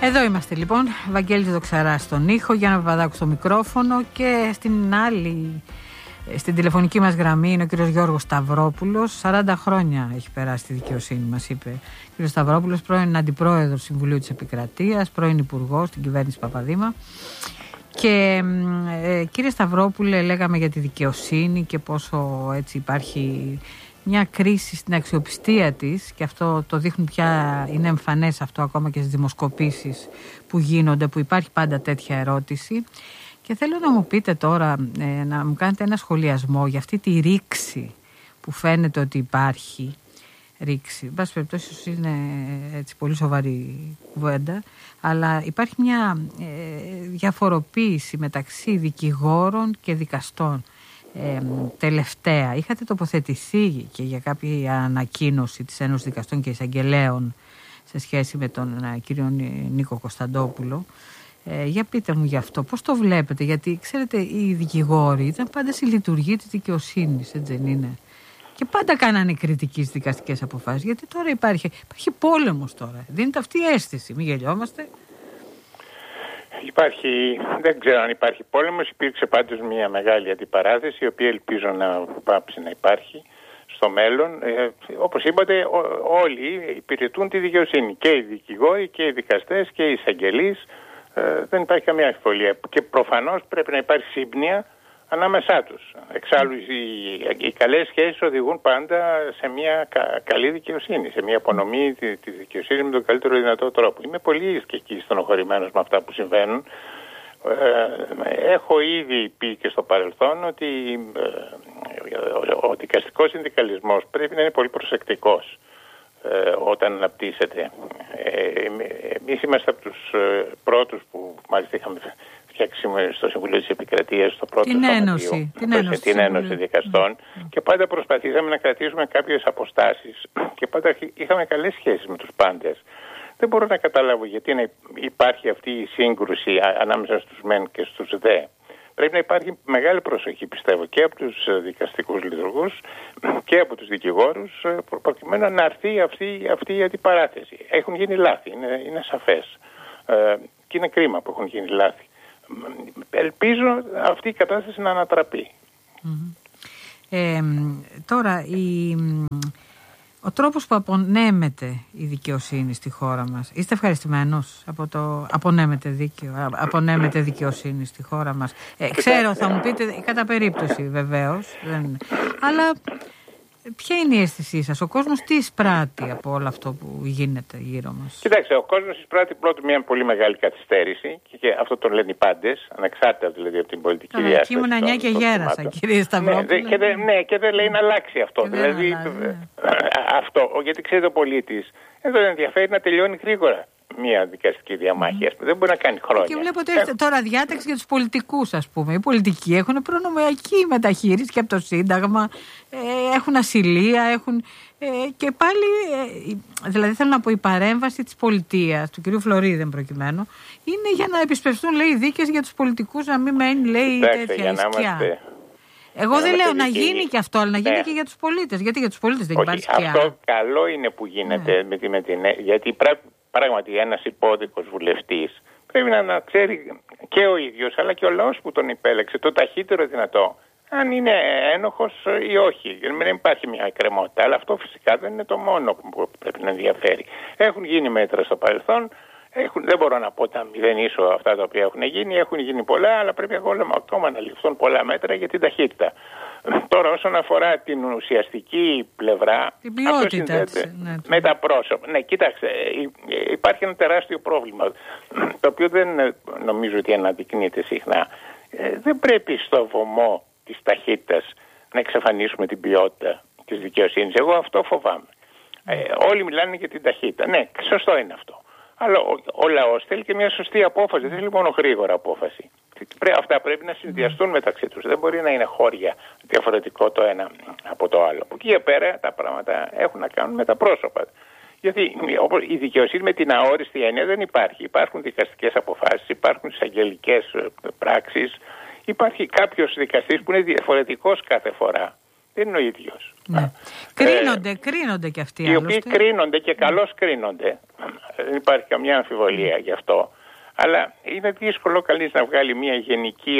Εδώ είμαστε λοιπόν, Βαγγέλης Δοξαράς στον ήχο, Γιάννα Παπαδάκου στο μικρόφωνο και στην τηλεφωνική μας γραμμή είναι ο κύριος Γιώργος Σταυρόπουλος. 40 χρόνια έχει περάσει στη δικαιοσύνη, μας είπε ο κύριος Σταυρόπουλος, πρώην Αντιπρόεδρος Συμβουλίου της Επικρατείας, πρώην Υπουργός στην κυβέρνηση Παπαδήμα. Και κύριε Σταυρόπουλε, λέγαμε για τη δικαιοσύνη και πόσο έτσι υπάρχει μια κρίση στην αξιοπιστία της, και αυτό το δείχνουν πια, είναι εμφανές αυτό ακόμα και στις δημοσκοπήσεις που γίνονται, που υπάρχει πάντα τέτοια ερώτηση. Και θέλω να μου πείτε τώρα, να μου κάνετε ένα σχολιασμό για αυτή τη ρήξη που φαίνεται ότι υπάρχει. Ρήξη, εν πάση περιπτώσει, ίσως είναι έτσι πολύ σοβαρή κουβέντα, αλλά υπάρχει μια διαφοροποίηση μεταξύ δικηγόρων και δικαστών. Τελευταία είχατε τοποθετηθεί και για κάποια ανακοίνωση της Ένωσης Δικαστών και Εισαγγελέων σε σχέση με τον κύριο Νίκο Κωνσταντόπουλο. Για πείτε μου γι' αυτό, πώς το βλέπετε, γιατί ξέρετε οι δικηγόροι ήταν πάντα στη λειτουργία της δικαιοσύνης, έτσι δεν είναι? Και πάντα κάνανε κριτική στις δικαστικές αποφάσεις, γιατί τώρα υπάρχει πόλεμος τώρα, δίνεται αυτή η αίσθηση, μην γελιόμαστε. Δεν ξέρω αν υπάρχει πόλεμος, υπήρξε πάντως μια μεγάλη αντιπαράθεση, η οποία ελπίζω να πάψει να υπάρχει στο μέλλον. Όπως είπατε, όλοι υπηρετούν τη δικαιοσύνη, και οι δικηγόροι και οι δικαστές και οι εισαγγελείς, δεν υπάρχει καμία αμφιβολία. Και προφανώς πρέπει να υπάρχει σύμπνοια ανάμεσά τους. Εξάλλου οι καλές σχέσεις οδηγούν πάντα σε μια καλή δικαιοσύνη, σε μια απονομή της δικαιοσύνης με τον καλύτερο δυνατό τρόπο. Είμαι πολύ και εκεί στενοχωρημένος με αυτά που συμβαίνουν. Έχω ήδη πει και στο παρελθόν ότι ο δικαστικός συνδικαλισμός πρέπει να είναι πολύ προσεκτικός όταν αναπτύσσεται. Εμείς είμαστε από τους πρώτους που μάλιστα είχαμε φτιάξει στο Συμβουλίο της Επικρατείας, στο πρώτο την Ένωση Δικαστών, και πάντα προσπαθήσαμε να κρατήσουμε κάποιες αποστάσεις και πάντα είχαμε καλές σχέσεις με τους πάντες. Δεν μπορώ να καταλάβω γιατί να υπάρχει αυτή η σύγκρουση ανάμεσα στους μεν και στους δε. Πρέπει να υπάρχει μεγάλη προσοχή, πιστεύω, και από τους δικαστικούς λειτουργούς και από τους δικηγόρους, προκειμένου να έρθει αυτή η αντιπαράθεση. Έχουν γίνει λάθη, είναι σαφές. Και είναι κρίμα που έχουν γίνει λάθη. Ελπίζω αυτή η κατάσταση να ανατραπεί. Τώρα, ο τρόπος που απονέμεται η δικαιοσύνη στη χώρα μας, είστε ευχαριστημένος από το απονέμεται δίκαιο, απονέμεται δικαιοσύνη στη χώρα μας? Ξέρω, θα μου πείτε, κατά περίπτωση βεβαίως, αλλά ποια είναι η αίσθησή σας? Ο κόσμος τι εισπράττει από όλο αυτό που γίνεται γύρω μας? Κοιτάξτε, ο κόσμος εισπράττει πρώτον μια πολύ μεγάλη καθυστέρηση, και αυτό το λένε οι πάντες, ανεξάρτητα δηλαδή από την πολιτική διάσταση. Ήμουν 9 και γέρασα, κύριε Σταυρόπουλε. Και δεν λέει να αλλάξει αυτό. Δηλαδή, αυτό, γιατί ξέρετε, ο πολίτης δεν ενδιαφέρει να τελειώνει γρήγορα μια δικαστική διαμάχη. Δεν μπορεί να κάνει χρόνια. Και βλέπω ότι έχετε τώρα διάταξη για τους πολιτικούς, ας πούμε. Οι πολιτικοί έχουν προνομιακή μεταχείριση και από το Σύνταγμα, έχουν ασυλία, έχουν. Και πάλι, δηλαδή θέλω να πω, η παρέμβαση της πολιτείας, του κυρίου Φλωρίδη προκειμένου, είναι για να επισπευστούν, λέει, δίκες για τους πολιτικούς, να μην μένει, λέει, τέτοια σκιά. Εγώ δεν λέω να γίνει και αυτό, αλλά να γίνει και για τους πολίτες. Γιατί για τους πολίτες δεν υπάρχει σκιά. Αυτό καλό είναι που γίνεται γιατί πράγματι ένας υπόδικος βουλευτής πρέπει να ξέρει και ο ίδιος αλλά και ο λαός που τον υπέλεξε το ταχύτερο δυνατό αν είναι ένοχος ή όχι. Δεν υπάρχει μια εκκρεμότητα, αλλά αυτό φυσικά δεν είναι το μόνο που πρέπει να ενδιαφέρει. Έχουν γίνει μέτρα στο παρελθόν, δεν μπορώ να πω τα μηδενίσω αυτά τα οποία έχουν γίνει πολλά, αλλά πρέπει ακόμα να ληφθούν πολλά μέτρα για την ταχύτητα. Τώρα όσον αφορά την ουσιαστική πλευρά, την ποιότητα με τα πρόσωπα. Ναι, κοίταξε, υπάρχει ένα τεράστιο πρόβλημα, το οποίο δεν νομίζω ότι αναδεικνύεται συχνά. Δεν πρέπει στο βωμό της ταχύτητας να εξαφανίσουμε την ποιότητα της δικαιοσύνης. Εγώ αυτό φοβάμαι. Όλοι μιλάνε για την ταχύτητα. Ναι, σωστό είναι αυτό. Αλλά ο λαός θέλει και μια σωστή απόφαση, δεν θέλει μόνο γρήγορα απόφαση. Αυτά πρέπει να συνδυαστούν μεταξύ τους. Δεν μπορεί να είναι χώρια διαφορετικό το ένα από το άλλο. Από εκεί και πέρα τα πράγματα έχουν να κάνουν με τα πρόσωπα. Γιατί η δικαιοσύνη με την αόριστη έννοια δεν υπάρχει. Υπάρχουν δικαστικές αποφάσεις, υπάρχουν εισαγγελικές πράξεις, υπάρχει κάποιος δικαστής που είναι διαφορετικός κάθε φορά. δεν είναι ο ίδιος. Ναι. Κρίνονται και αυτοί. Οι οποίοι κρίνονται και καλώς κρίνονται. Δεν υπάρχει καμιά αμφιβολία γι' αυτό. Αλλά είναι δύσκολο κανείς να βγάλει μια γενική,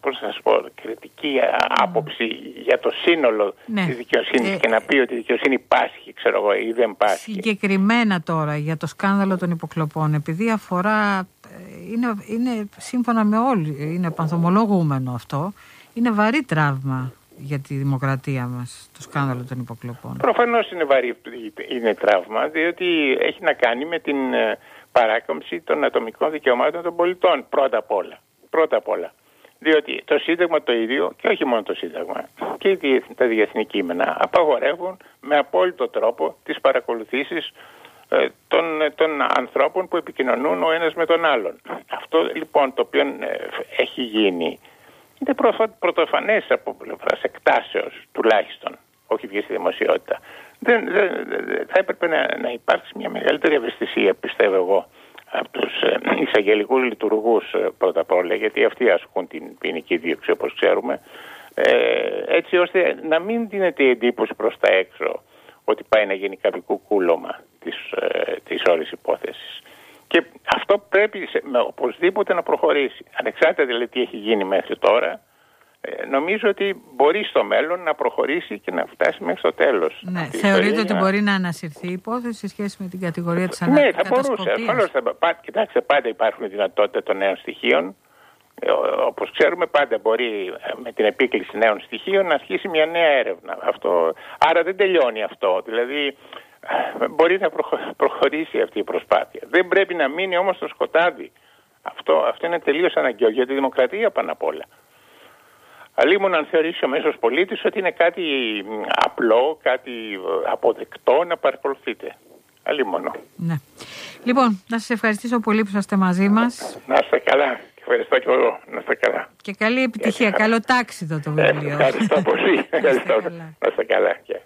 κριτική άποψη για το σύνολο της δικαιοσύνης και να πει ότι η δικαιοσύνη πάσχει, ή δεν πάσχει. Συγκεκριμένα τώρα για το σκάνδαλο των υποκλοπών, επειδή αφορά, είναι σύμφωνα με όλοι, είναι πανθομολογούμενο αυτό, είναι βαρύ τραύμα για τη δημοκρατία μας το σκάνδαλο των υποκλοπών. Προφανώς είναι τραύμα, διότι έχει να κάνει με την παράκαμψη των ατομικών δικαιωμάτων των πολιτών πρώτα απ' όλα. Διότι το Σύνταγμα το ίδιο, και όχι μόνο το Σύνταγμα, και τα διεθνή κείμενα απαγορεύουν με απόλυτο τρόπο τις παρακολουθήσεις των ανθρώπων που επικοινωνούν ο ένας με τον άλλον. Αυτό λοιπόν το οποίο έχει γίνει είναι πρωτοφανές από πλευράς εκτάσεως τουλάχιστον, όχι βγει στη δημοσιότητα. Θα έπρεπε να υπάρξει μια μεγαλύτερη ευαισθησία, πιστεύω εγώ, από τους εισαγγελικούς λειτουργούς πρώτα απ' όλα, γιατί αυτοί ασκούν την ποινική δίωξη όπως ξέρουμε, έτσι ώστε να μην δίνεται η εντύπωση προς τα έξω ότι πάει να γίνει κάποιο κουκούλωμα της όλης υπόθεσης. Και αυτό πρέπει οπωσδήποτε να προχωρήσει. Ανεξάρτητα δηλαδή τι έχει γίνει μέχρι τώρα, νομίζω ότι μπορεί στο μέλλον να προχωρήσει και να φτάσει μέχρι το τέλος. Ναι, θεωρείτε ότι μπορεί να ανασυρθεί η υπόθεση σε σχέση με την κατηγορία της ανακατασκοπίας? Ναι, θα μπορούσε. Κοιτάξτε, πάντα υπάρχουν δυνατότητα των νέων στοιχείων. Όπως ξέρουμε, πάντα μπορεί με την επίκληση νέων στοιχείων να αρχίσει μια νέα έρευνα. Άρα δεν τελειώνει αυτό. Δηλαδή μπορεί να προχωρήσει αυτή η προσπάθεια. Δεν πρέπει να μείνει όμως στο σκοτάδι. Αυτό είναι τελείως αναγκαίο για τη δημοκρατία πάνω απ' όλα. Αλλήμον αν θεωρήσει ο μέσος πολίτης ότι είναι κάτι απλό, κάτι αποδεκτό να παρακολουθείτε. Αλλήμον. Ναι. Λοιπόν, να σας ευχαριστήσω πολύ που είσαστε μαζί μας. Να είστε καλά. Ευχαριστώ και εγώ. Να είστε καλά. Και καλή επιτυχία. Καλό τάξιδο το βιβλίο. Ευχαριστώ πολύ. Να είστε καλά.